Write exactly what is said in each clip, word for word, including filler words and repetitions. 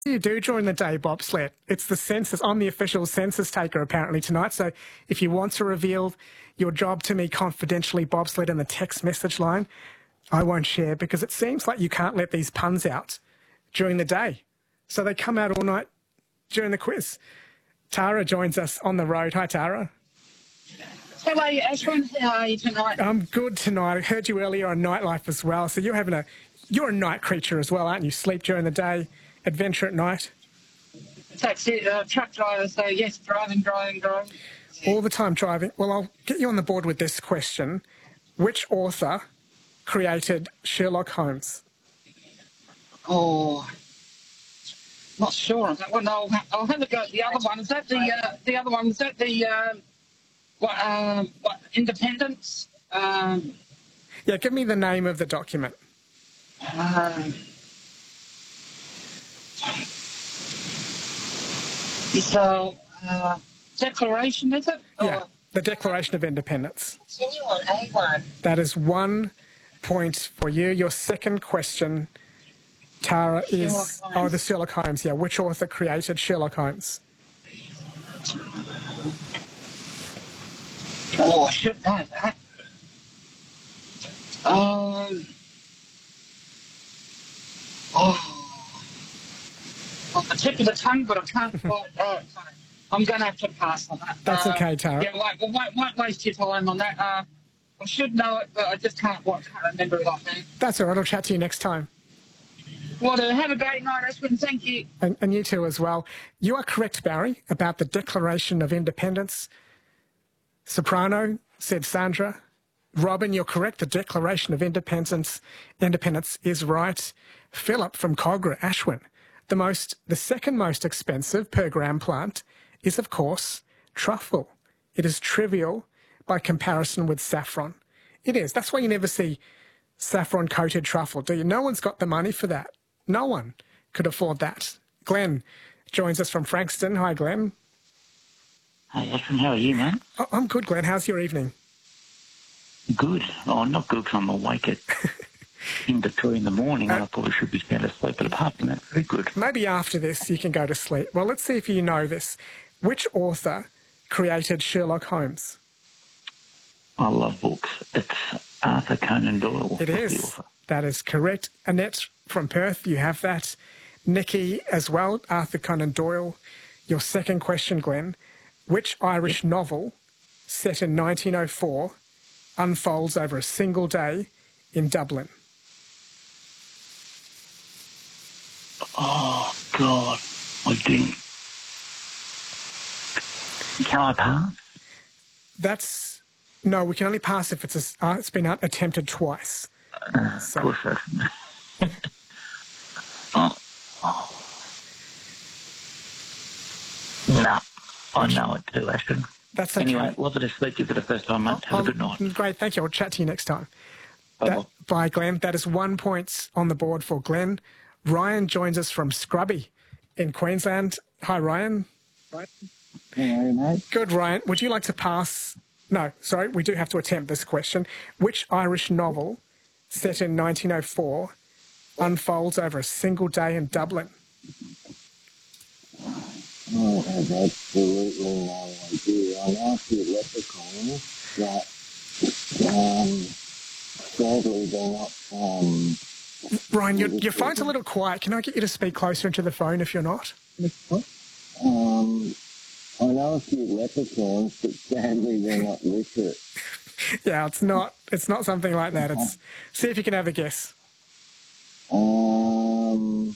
You do during the day bobsled. It's the census. I'm the official census taker apparently tonight. So if you want to reveal your job to me confidentially, bobsled, in the text message line, I won't share because it seems like you can't let these puns out during the day. So they come out all night during the quiz. Tara joins us on the road. Hi, Tara. How are you, Ashwin? How are you tonight? I'm good tonight. I heard you earlier on Nightlife as well. So you're having a, you're a night creature as well, aren't you? Sleep during the day, adventure at night. Taxi, uh, truck driver, so yes, driving, driving, driving. All the time driving. Well, I'll get you on the board with this question. Which author created Sherlock Holmes? Oh, not sure on that one. I'll, I'll have a go at the other one. Is that the uh, the other one? Is that the uh, what? Uh, what? Independence? Um, Yeah, give me the name of the document. uh, it's a uh, declaration, is it? Yeah, Or, the Declaration of Independence. continue on A one. That is one point for you. Your second question, Tara, is... Sherlock Oh, Holmes. the Sherlock Holmes, yeah. Which author created Sherlock Holmes? Oh, I should know that. Um. Oh. On the tip of the tongue, but I can't quite. Oh, I'm going to have to pass on that. That's Uh, okay, Tara. Yeah, won't, won't, won't waste your time on that. Uh, I should know it, but I just can't, well, can't remember it offhand. That's all right. I'll chat to you next time. Well, uh, have a great night, Ashwin. Thank you. And, and you too as well. You are correct, Barry, about the Declaration of Independence. Soprano, said Sandra. Robin, you're correct. The Declaration of Independence Independence is right. Philip from Cogra, Ashwin. The most, the second most expensive per gram plant is, of course, truffle. It is trivial by comparison with saffron. It is. That's why you never see saffron-coated truffle, do you? No one's got the money for that. No one could afford that. Glenn joins us from Frankston. Hi, Glenn. Hey, Ashwin, how are you, man? Oh, I'm good, Glenn. How's your evening? Good. Oh, not good because I'm awake at in two in the morning and I probably should be sound asleep, but apart from that, very good. Maybe after this you can go to sleep. Well, let's see if you know this. Which author created Sherlock Holmes? I love books. It's Arthur Conan Doyle. It That's the is. author. That is correct. Annette from Perth, you have that. Nikki as well, Arthur Conan Doyle. Your second question, Glenn. Which Irish novel set in nineteen oh four unfolds over a single day in Dublin? Oh, God. I didn't. Can I pass? That's... No, we can only pass if it's a, uh, it's been attempted twice. Uh, So- Of course, that's... oh, oh. No, I know it too, Ashton. That's okay. Anyway, lovely to speak to you for the first time, mate. Have Um, a good night. Great, thank you. I'll chat to you next time. Bye-bye. That, bye, Glenn. That is one point on the board for Glenn. Ryan joins us from Scrubby in Queensland. Hi, Ryan. How are you, mate? Good, Ryan. Would you like to pass... No, sorry, we do have to attempt this question. Which Irish novel set in nineteen oh four unfolds over a single day in Dublin? Oh, I have absolutely no idea. I'm after a leprechaun that, um, sadly they're not, um... Ryan, your, your phone's a little quiet. Can I get you to speak closer into the phone if you're not? Um, I know a few leprechauns, but sadly they're not literate. Yeah, it's not. It's not something like that. It's see if you can have a guess. Um,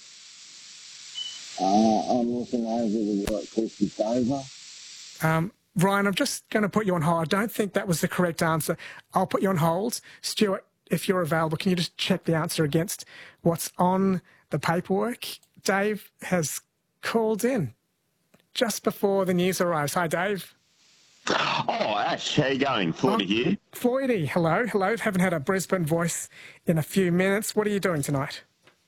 uh, I'm looking over the what, Christy Dover. Um, Ryan, I'm just going to put you on hold. I don't think that was the correct answer. I'll put you on hold. Stuart, if you're available, can you just check the answer against what's on the paperwork? Dave has called in just before the news arrives. Hi, Dave. Oh, Ash, how you going? Floyd here. Floydie, hello. Hello. Haven't had a Brisbane voice in a few minutes. What are you doing tonight?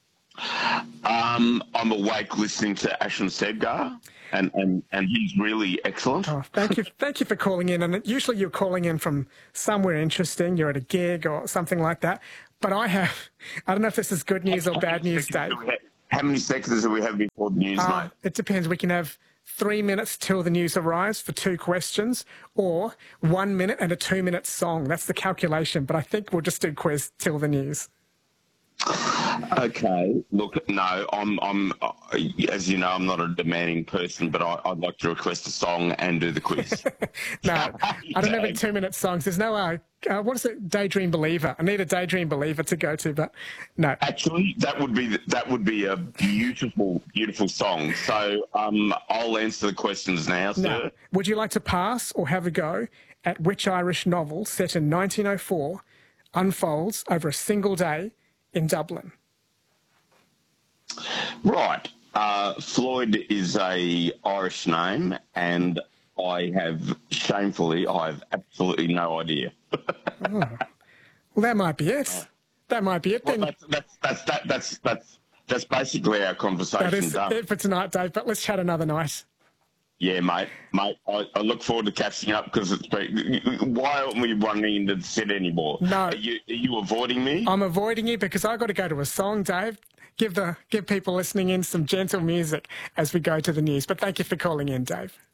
Um, I'm awake listening to Ashton Sedgar, and, and, and he's really excellent. Oh, thank you. Thank you for calling in. And usually you're calling in from somewhere interesting. You're at a gig or something like that. But I have, I don't know if this is good news or bad news, Dave. how many seconds do we have before the news, Uh, mate? it depends. We can have three minutes till the news arrives for two questions, or one minute and a two-minute song. That's the calculation, but I think we'll just do quiz till the news. Okay. Look, no, I'm, I'm, uh, as you know, I'm not a demanding person, but I, I'd like to request a song and do the quiz. No, I don't have any two-minute songs. There's no, uh, uh, what is it, Daydream Believer? I need a Daydream Believer to go to, but no. Actually, that would be that would be a beautiful, beautiful song. So um, I'll answer the questions now, sir. No. Would you like to pass or have a go at which Irish novel set in nineteen oh four unfolds over a single day in Dublin? Right. Uh, Floyd is a Irish name, and I have, shamefully, I have absolutely no idea. Well, that might be it. That might be it Well, then. that's, that's, that's, that, that's, that's, that's basically our conversation That is done. it for tonight, Dave, but let's chat another night. Yeah, mate. Mate, I, I look forward to catching up because it's been, why aren't we running into the set anymore? No. Are you, are you avoiding me? I'm avoiding you because I've got to go to a song, Dave. Give the give people listening in some gentle music as we go to the news. But thank you for calling in, Dave.